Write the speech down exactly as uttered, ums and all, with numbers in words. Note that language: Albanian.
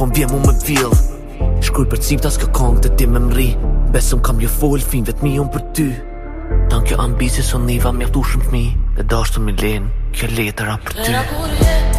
Om vem om me vill. Skrull për cim ta s'ka kong të ti me mri. Besëm kam jo fol fin vet mi unë për ty. Tan kjo ambisi son niva mjaftu shumë fmi. E dashtë me len, kjo letëra për ty.